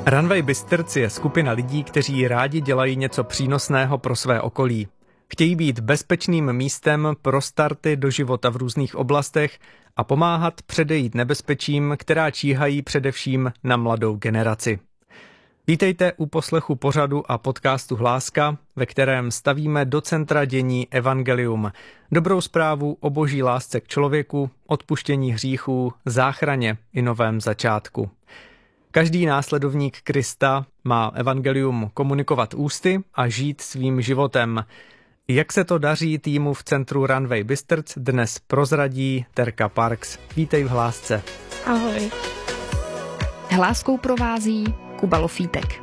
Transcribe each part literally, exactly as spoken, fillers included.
Runway Bystrc je skupina lidí, kteří rádi dělají něco přínosného pro své okolí. Chtějí být bezpečným místem pro starty do života v různých oblastech a pomáhat předejít nebezpečím, která číhají především na mladou generaci. Vítejte u poslechu pořadu a podcastu Hláska, ve kterém stavíme do centra dění evangelium. Dobrou zprávu o boží lásce k člověku, odpuštění hříchů, záchraně i novém začátku. Každý následovník Krista má evangelium komunikovat ústy a žít svým životem. Jak se to daří týmu v centru Runway Bystrc, dnes prozradí Terka Parks. Vítej v Hlásce. Ahoj. Hláskou provází Kuba Lofítek.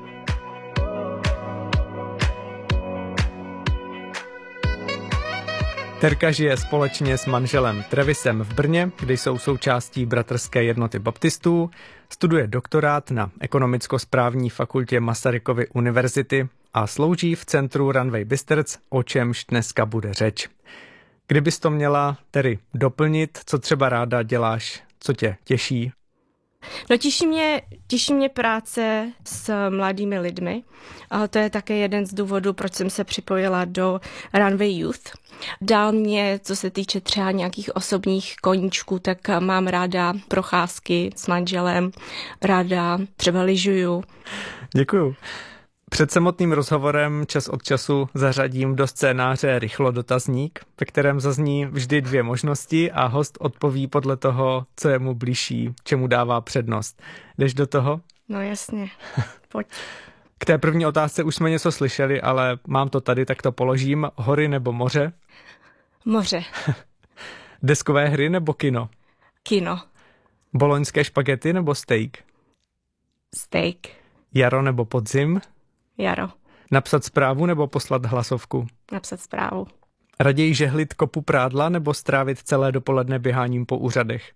Terka žije společně s manželem Travisem v Brně, kde jsou součástí Bratrské jednoty baptistů, studuje doktorát na ekonomicko-správní fakultě Masarykovy univerzity a slouží v centru Runway Bystrc, o čemž dneska bude řeč. Kdybys to měla tedy doplnit, co třeba ráda děláš, co tě těší? No těší mě, těší mě práce s mladými lidmi. A to je také jeden z důvodů, proč jsem se připojila do Runway Youth. Dál mě, co se týče třeba nějakých osobních koníčků, tak mám ráda procházky s manželem, ráda třeba lyžuju. Děkuju. Před samotným rozhovorem čas od času zařadím do scénáře rychlo dotazník, ve kterém zazní vždy dvě možnosti a host odpoví podle toho, co je mu blížší, čemu dává přednost. Jdeš do toho? No jasně, pojď. K té první otázce už jsme něco slyšeli, ale mám to tady, tak to položím. Hory nebo moře? Moře. Deskové hry nebo kino? Kino. Boloňské špagety nebo steak? Steak. Jaro nebo podzim? Jaro. Napsat zprávu nebo poslat hlasovku? Napsat zprávu. Raději žehlit kopu prádla nebo strávit celé dopoledne běháním po úřadech?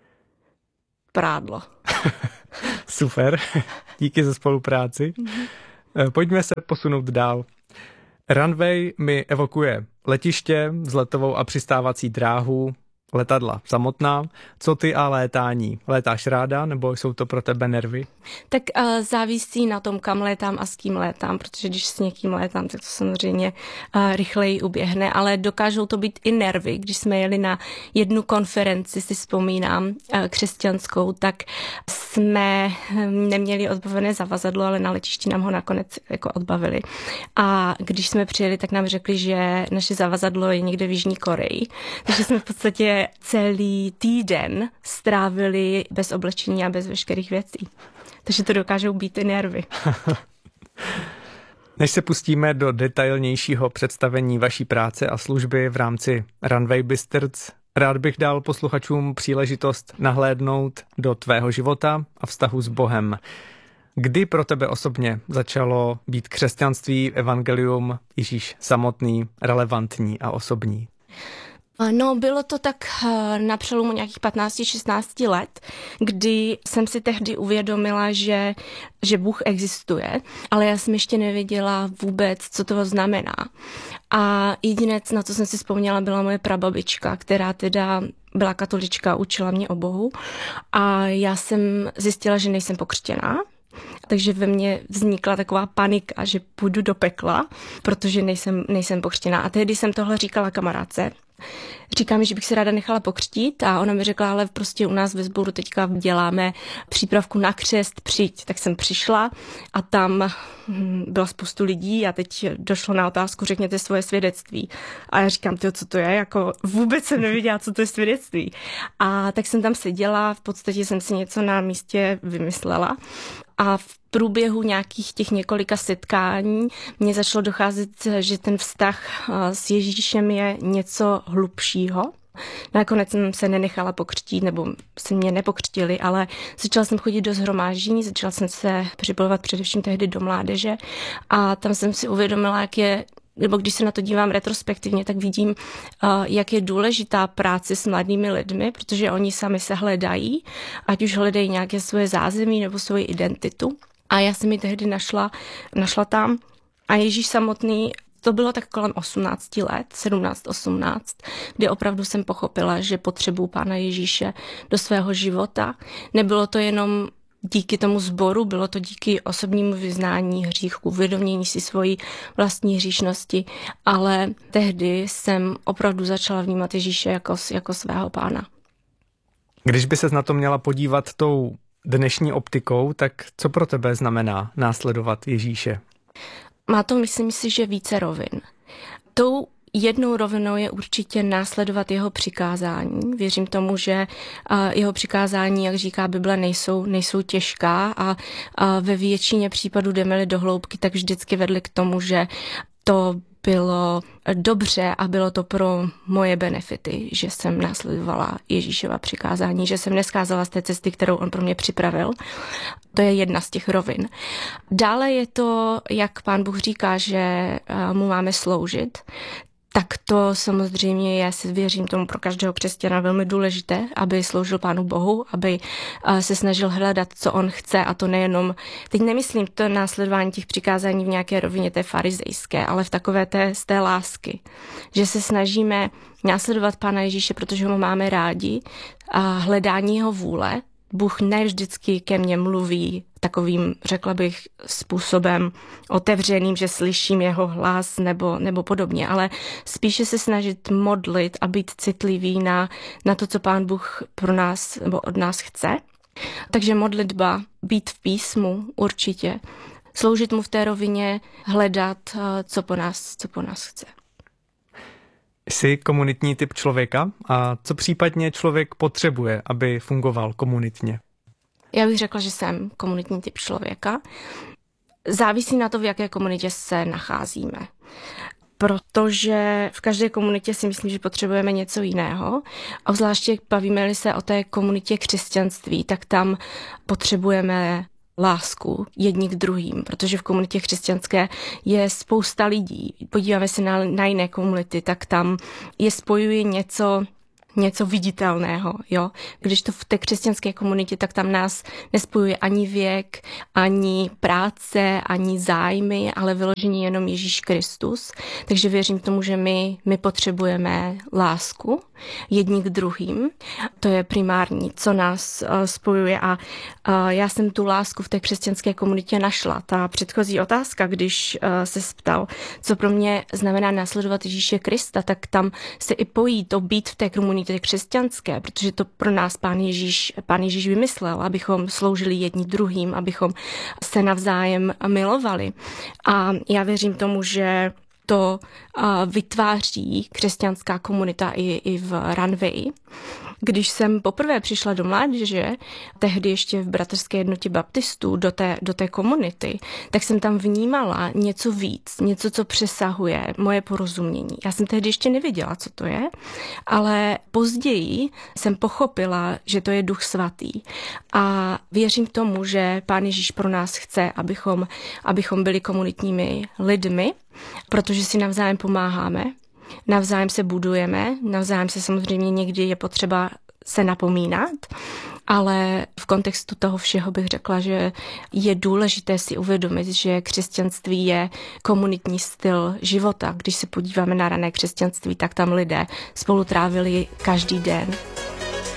Prádlo. Super, díky za spolupráci. Mm-hmm. Pojďme se posunout dál. Runway mi evokuje letiště, vzletovou a přistávací dráhu, letadla samotná. Co ty a létání? Létáš ráda, nebo jsou to pro tebe nervy? Tak uh, závisí na tom, kam létám a s kým létám, protože když s někým létám, tak to samozřejmě uh, rychleji uběhne, ale dokážou to být i nervy. Když jsme jeli na jednu konferenci, si vzpomínám, uh, křesťanskou, tak jsme neměli odbavené zavazadlo, ale na letišti nám ho nakonec jako odbavili. A když jsme přijeli, tak nám řekli, že naše zavazadlo je někde v Jižní Koreji. Takže jsme v podstatě celý týden strávili bez oblečení a bez veškerých věcí. Takže to dokážou být i nervy. Než se pustíme do detailnějšího představení vaší práce a služby v rámci Runway Bystrc, rád bych dal posluchačům příležitost nahlédnout do tvého života a vztahu s Bohem. Kdy pro tebe osobně začalo být křesťanství, evangelium, Ježíš samotný, relevantní a osobní? No, bylo to tak na přelomu nějakých patnáct šestnáct let, kdy jsem si tehdy uvědomila, že, že Bůh existuje, ale já jsem ještě nevěděla vůbec, co to znamená. A jediné, na co jsem si vzpomněla, byla moje prababička, která teda byla katolička, učila mě o Bohu. A já jsem zjistila, že nejsem pokřtěná. Takže ve mně vznikla taková panika, že půjdu do pekla, protože nejsem, nejsem pokřtěná. A tehdy jsem tohle říkala kamarádce. Říká mi, že bych se ráda nechala pokřtít a ona mi řekla, ale prostě u nás ve sboru teďka děláme přípravku na křest, přijď. Tak jsem přišla a tam byla spoustu lidí a teď došlo na otázku, řekněte svoje svědectví. A já říkám, tyjo, co to je? Jako vůbec jsem nevěděla, co to je svědectví. A tak jsem tam seděla, v podstatě jsem si něco na místě vymyslela. A v průběhu nějakých těch několika setkání mě začalo docházet, že ten vztah s Ježíšem je něco hlubšího. Nakonec jsem se nenechala pokřtít, nebo se mě nepokřtili, ale začala jsem chodit do shromáždění, začala jsem se připojovat především tehdy do mládeže a tam jsem si uvědomila, jak je, nebo když se na to dívám retrospektivně, tak vidím, jak je důležitá práce s mladými lidmi, protože oni sami se hledají, ať už hledají nějaké svoje zázemí nebo svoji identitu. A já jsem ji tehdy našla, našla tam a Ježíš samotný, to bylo tak kolem osmnáct let, sedmnáct osmnáct, kdy opravdu jsem pochopila, že potřebuji Pána Ježíše do svého života. Nebylo to jenom díky tomu sboru, bylo to díky osobnímu vyznání hříchu, uvědomění si svojí vlastní hříšnosti, ale tehdy jsem opravdu začala vnímat Ježíše jako, jako svého pána. Když by ses na to měla podívat tou dnešní optikou, tak co pro tebe znamená následovat Ježíše? Má to, myslím si, že více rovin. Tou jednou rovinou je určitě následovat jeho přikázání. Věřím tomu, že jeho přikázání, jak říká Bible, nejsou, nejsou těžká a ve většině případů, jdeme-li do hloubky, tak vždycky vedly k tomu, že to bylo dobře a bylo to pro moje benefity, že jsem následovala Ježíšova přikázání, že jsem nescházela z té cesty, kterou on pro mě připravil. To je jedna z těch rovin. Dále je to, jak Pán Bůh říká, že mu máme sloužit, tak to samozřejmě je, si věřím tomu, pro každého křesťana velmi důležité, aby sloužil Pánu Bohu, aby se snažil hledat, co on chce, a to nejenom, teď nemyslím to následování těch přikázání v nějaké rovině té farizejské, ale v takové té, z té lásky, že se snažíme následovat Pána Ježíše, protože ho máme rádi, a hledání jeho vůle. Bůh ne vždycky ke mně mluví takovým, řekla bych, způsobem otevřeným, že slyším jeho hlas nebo, nebo podobně, ale spíše se snažit modlit a být citlivý na, na to, co Pán Bůh pro nás nebo od nás chce. Takže modlitba, být v písmu určitě, sloužit mu v té rovině, hledat, co po nás, co po nás chce. Jsi komunitní typ člověka a co případně člověk potřebuje, aby fungoval komunitně? Já bych řekla, že jsem komunitní typ člověka. Závisí na to, v jaké komunitě se nacházíme. Protože v každé komunitě si myslím, že potřebujeme něco jiného. A zvláště bavíme-li se o té komunitě křesťanství, tak tam potřebujeme lásku jedni k druhým, protože v komunitě křesťanské je spousta lidí. Podíváme se na, na jiné komunity, tak tam je spojuje něco něco viditelného, jo. Když to v té křesťanské komunitě, tak tam nás nespojuje ani věk, ani práce, ani zájmy, ale vyložený jenom Ježíš Kristus. Takže věřím tomu, že my, my potřebujeme lásku jedni k druhým. To je primární, co nás uh, spojuje a uh, já jsem tu lásku v té křesťanské komunitě našla. Ta předchozí otázka, když uh, se ptal, co pro mě znamená následovat Ježíše Krista, tak tam se i pojí to být v té komunitě křesťanské, protože to pro nás Pán Ježíš, Pán Ježíš vymyslel, abychom sloužili jedni druhým, abychom se navzájem milovali. A já věřím tomu, že to vytváří křesťanská komunita i, i v Ranveji. Když jsem poprvé přišla do mládeže, tehdy ještě v bratrské jednotě baptistů, do té, do té komunity, tak jsem tam vnímala něco víc, něco, co přesahuje moje porozumění. Já jsem tehdy ještě nevěděla, co to je, ale později jsem pochopila, že to je Duch Svatý. A věřím tomu, že Pán Ježíš pro nás chce, abychom, abychom byli komunitními lidmi, protože si navzájem pomáháme. Navzájem se budujeme, navzájem se samozřejmě někdy je potřeba se napomínat, ale v kontextu toho všeho bych řekla, že je důležité si uvědomit, že křesťanství je komunitní styl života. Když se podíváme na rané křesťanství, tak tam lidé spolu trávili každý den.